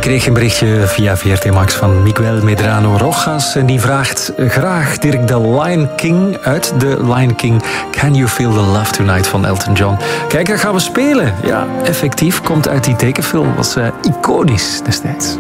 kreeg een berichtje via VRT Max van Miguel Medrano Rojas. En die vraagt graag Dirk de Lion King uit The Lion King. Can You Feel the Love Tonight van Elton John. Kijk, daar gaan we spelen. Ja, effectief, komt uit die tekenfilm. Was iconisch destijds.